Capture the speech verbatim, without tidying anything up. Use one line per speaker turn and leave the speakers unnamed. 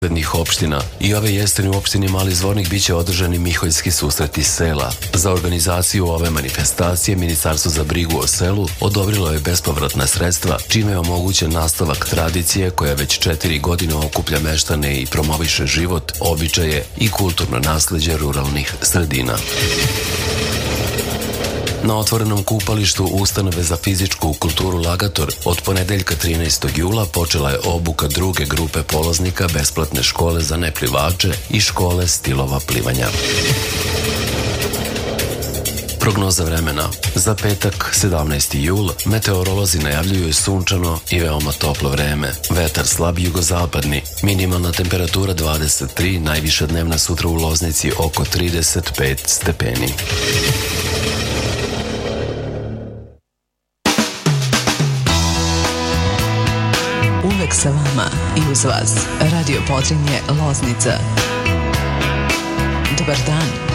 opština. I ove jeseni u opštini Mali Zvornik biće održani Miholjski susreti sela. Za organizaciju ove manifestacije Ministarstvo za brigu o selu odobrilo je bespovratna sredstva, čime je omogućen nastavak tradicije koja već četiri godine okuplja meštane i promoviše život, običaje i kulturno nasleđe ruralnih sredina. Na otvorenom kupalištu Ustanove za fizičku kulturu Lagator od ponedeljka trinaestog jula počela je obuka druge grupe polaznika besplatne škole za neplivače i škole stilova plivanja. Prognoza vremena. Za petak, sedamnaesti jul, meteorolozi najavljuju sunčano i veoma toplo vreme. Vetar slab jugozapadni, minimalna temperatura dvadeset tri, najviša dnevna sutra u Loznici oko trideset pet stepeni.
Uvek sa vama i uz vas. Radio Podrinje Loznica. Dobar dan.